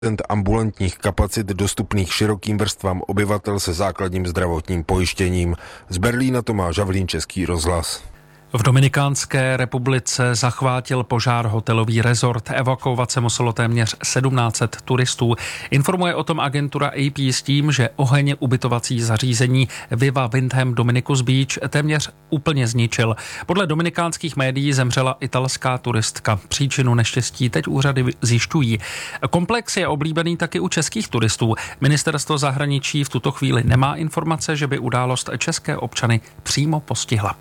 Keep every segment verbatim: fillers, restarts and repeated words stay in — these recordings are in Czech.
ambulantních kapacit dostupných širokým vrstvám obyvatel se základním zdravotním pojištěním. Z Berlína Tomáš Havlín, Český rozhlas. V Dominikánské republice zachvátil požár hotelový rezort. Evakuovat se muselo téměř sedmnáct set turistů. Informuje o tom agentura A P s tím, že oheň ubytovací zařízení Viva Windham Dominicus Beach téměř úplně zničil. Podle dominikánských médií zemřela italská turistka. Příčinu neštěstí teď úřady zjišťují. Komplex je oblíbený taky u českých turistů. Ministerstvo zahraničí v tuto chvíli nemá informace, že by událost české občany přímo postihla.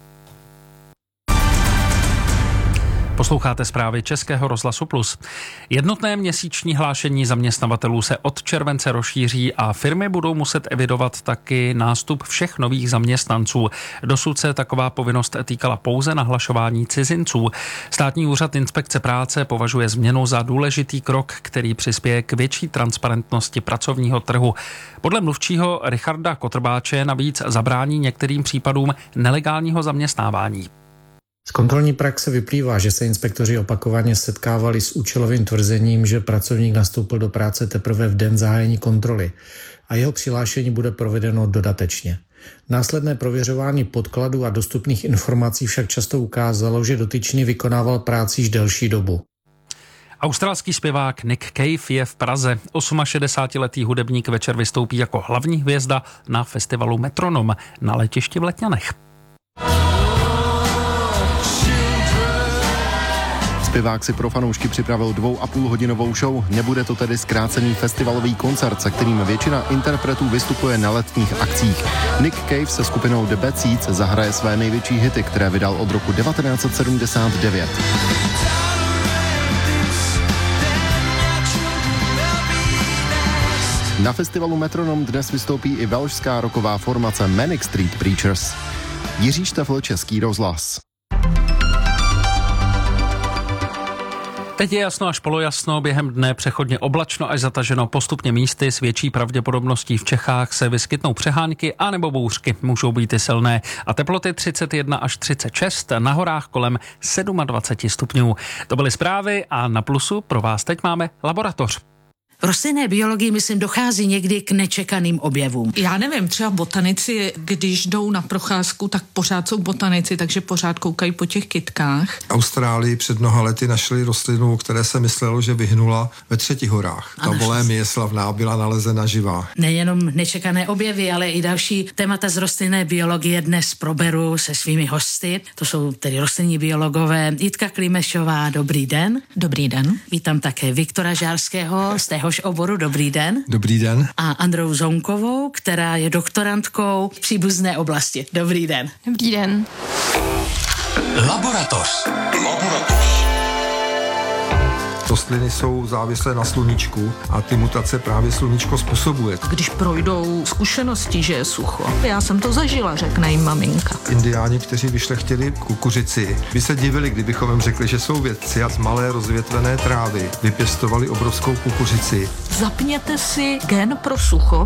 Posloucháte zprávy Českého rozhlasu Plus. Jednotné měsíční hlášení zaměstnavatelů se od července rozšíří a firmy budou muset evidovat taky nástup všech nových zaměstnanců. Dosud se taková povinnost týkala pouze nahlašování cizinců. Státní úřad inspekce práce považuje změnu za důležitý krok, který přispěje k větší transparentnosti pracovního trhu. Podle mluvčího Richarda Kotrbáče navíc zabrání některým případům nelegálního zaměstnávání. Z kontrolní praxe vyplývá, že se inspektoři opakovaně setkávali s účelovým tvrzením, že pracovník nastoupil do práce teprve v den zahájení kontroly a jeho přihlášení bude provedeno dodatečně. Následné prověřování podkladů a dostupných informací však často ukázalo, že dotyčný vykonával práci již delší dobu. Australský zpěvák Nick Cave je v Praze. šedesátiosmiletý hudebník večer vystoupí jako hlavní hvězda na festivalu Metronom na letišti v Letňanech. Zpěvák si pro fanoušky připravil dvou a půl hodinovou show. Nebude to tedy zkrácený festivalový koncert, se kterým většina interpretů vystupuje na letních akcích. Nick Cave se skupinou The Bad Seeds zahraje své největší hity, které vydal od roku devatenáct set sedmdesát devět. Na festivalu Metronom dnes vystoupí i velšská rocková formace Manic Street Preachers. Jiří Štefl, Český rozhlas. Teď je jasno až polojasno, během dne přechodně oblačno až zataženo, postupně místy s větší pravděpodobností v Čechách se vyskytnou přehánky anebo bouřky, můžou být i silné a teploty třicet jedna až třicet šest, na horách kolem dvacet sedm stupňů. To byly zprávy a na Plusu pro vás teď máme laboratoř. V rostlinné biologii, myslím, dochází někdy k nečekaným objevům. Já nevím, třeba botanici, když jdou na procházku, tak pořád jsou botanici, takže pořád koukají po těch kytkách. V Austrálii před mnoha lety našli rostlinu, které se myslelo, že vyhnula ve Třetihorách. Ta bolémie slavná byla nalezena živá. Nejenom nečekané objevy, ale i další témata z rostlinné biologie dnes proberu se svými hosty. To jsou tedy rostlinní biologové Jitka Klimešová, dobrý den. Dobrý den. Vítám také Viktora Žárského z téhož oboru, dobrý den. Dobrý den. A Androu Zonkovou, která je doktorantkou v příbuzné oblasti. Dobrý den. Dobrý den. Laboratoř. Laboratoř. Rostliny jsou závislé na sluníčku a ty mutace právě sluníčko způsobuje. Když projdou zkušenosti, že je sucho. Já jsem to zažila, řekne jim maminka. Indiáni, kteří vyšlechtili kukuřici, by se divili, kdybychom jim řekli, že jsou vědci a z malé rozvětvené trávy vypěstovali obrovskou kukuřici. Zapněte si gen pro sucho.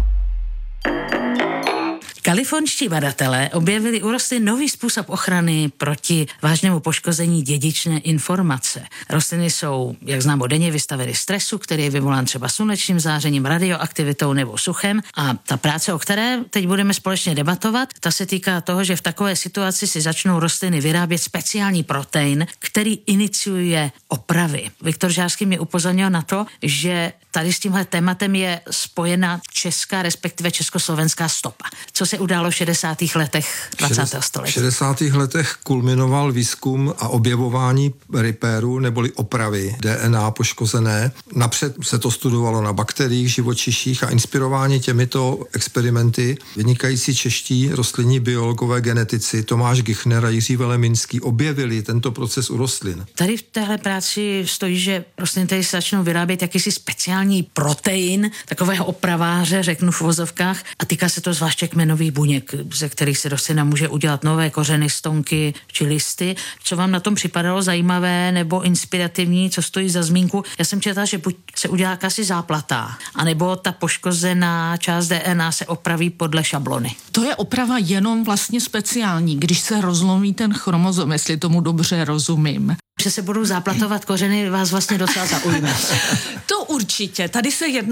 Kalifornští badatelé objevili u rostlin nový způsob ochrany proti vážnému poškození dědičné informace. Rostliny jsou, jak známo, denně vystaveny stresu, který je vyvolán třeba slunečním zářením, radioaktivitou nebo suchem. A ta práce, o které teď budeme společně debatovat, ta se týká toho, že v takové situaci si začnou rostliny vyrábět speciální protein, který iniciuje opravy. Viktor Žárský mě upozornil na to, že tady s tímhle tématem je spojena česká, respektive československá stopa. Co se událo v šedesátých letech dvacátého století? V šedesátých letech kulminoval výzkum a objevování repérů neboli opravy D N A poškozené. Napřed se to studovalo na bakteriích, živočiších a inspirováni těmito experimenty vynikající čeští rostlinní biologové genetici Tomáš Gichner a Jiří Veleminský objevili tento proces u rostlin. Tady v téhle práci stojí, že rostliny tady se začnou vyrábět jakýsi speciální protein, takového opraváře, řeknu v uvozovkách, a týká se to zvláště kmenových buněk, ze kterých se rostlina může udělat nové kořeny, stonky či listy. Co vám na tom připadalo zajímavé nebo inspirativní, co stojí za zmínku? Já jsem četla, že buď se udělá jakási záplata, anebo ta poškozená část D N A se opraví podle šablony. To je oprava jenom vlastně speciální, když se rozlomí ten chromozom, jestli tomu dobře rozumím. Že se budou záplatovat kořeny, vás vlastně docela zaujme. To určitě. Tady se jedná